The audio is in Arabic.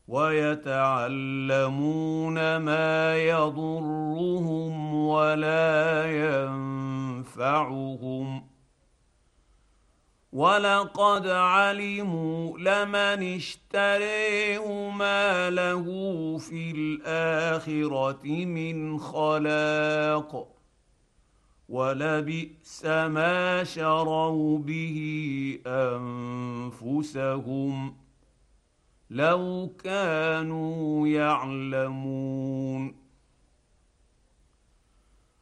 ويتعلمون ما يضرهم ولا ينفعهم، ولقد علموا لمن اشتريه ما له في الاخره من خلاق، ولبئس ما شروا به انفسهم لو كانوا يعلمون.